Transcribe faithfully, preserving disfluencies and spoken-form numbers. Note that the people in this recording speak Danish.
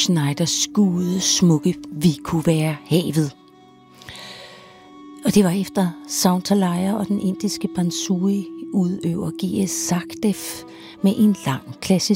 Schneiders skude smukke Vi kunne være havet. Og det var efter Soundtalaya og den indiske Bansuri udøver G S Sakdev med en lang klassisk